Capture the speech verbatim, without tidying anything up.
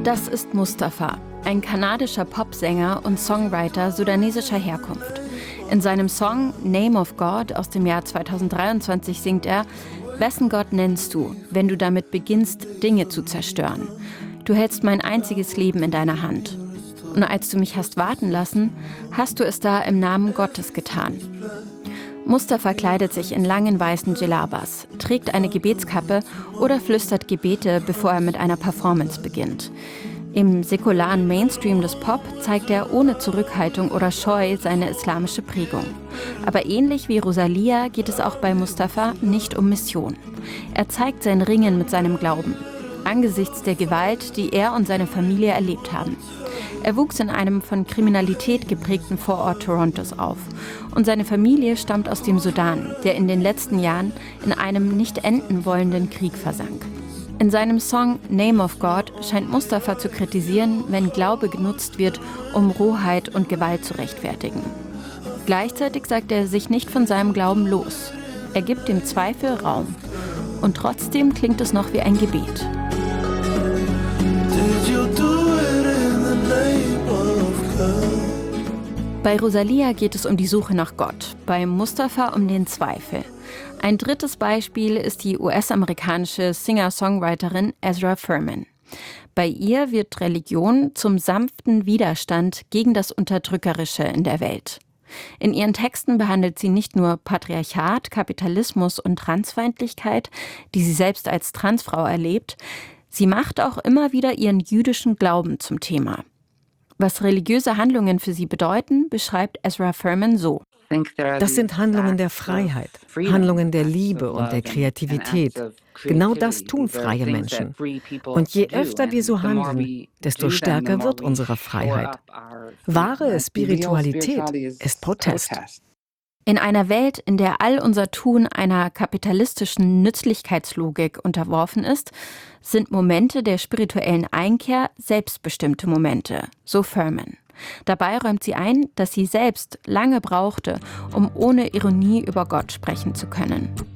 Das ist Mustafa, ein kanadischer Popsänger und Songwriter sudanesischer Herkunft. In seinem Song Name of God aus dem Jahr zweitausenddreiundzwanzig singt er: Wessen Gott nennst du, wenn du damit beginnst, Dinge zu zerstören? Du hältst mein einziges Leben in deiner Hand. Und als du mich hast warten lassen, hast du es da im Namen Gottes getan. Mustafa kleidet sich in langen weißen Djellabas, trägt eine Gebetskappe oder flüstert Gebete, bevor er mit einer Performance beginnt. Im säkularen Mainstream des Pop zeigt er ohne Zurückhaltung oder Scheu seine islamische Prägung. Aber ähnlich wie Rosalia geht es auch bei Mustafa nicht um Mission. Er zeigt sein Ringen mit seinem Glauben, angesichts der Gewalt, die er und seine Familie erlebt haben. Er wuchs in einem von Kriminalität geprägten Vorort Torontos auf. Und seine Familie stammt aus dem Sudan, der in den letzten Jahren in einem nicht enden wollenden Krieg versank. In seinem Song Name of God scheint Mustafa zu kritisieren, wenn Glaube genutzt wird, um Rohheit und Gewalt zu rechtfertigen. Gleichzeitig sagt er sich nicht von seinem Glauben los. Er gibt dem Zweifel Raum. Und trotzdem klingt es noch wie ein Gebet. Bei Rosalia geht es um die Suche nach Gott, bei Mustafa um den Zweifel. Ein drittes Beispiel ist die U S-amerikanische Singer-Songwriterin Ezra Furman. Bei ihr wird Religion zum sanften Widerstand gegen das Unterdrückerische in der Welt. In ihren Texten behandelt sie nicht nur Patriarchat, Kapitalismus und Transfeindlichkeit, die sie selbst als Transfrau erlebt, sie macht auch immer wieder ihren jüdischen Glauben zum Thema. Was religiöse Handlungen für sie bedeuten, beschreibt Ezra Furman so. Das sind Handlungen der Freiheit, Handlungen der Liebe und der Kreativität. Genau das tun freie Menschen. Und je öfter wir so handeln, desto stärker wird unsere Freiheit. Wahre Spiritualität ist Protest. In einer Welt, in der all unser Tun einer kapitalistischen Nützlichkeitslogik unterworfen ist, sind Momente der spirituellen Einkehr selbstbestimmte Momente, so Furman. Dabei räumt sie ein, dass sie selbst lange brauchte, um ohne Ironie über Gott sprechen zu können.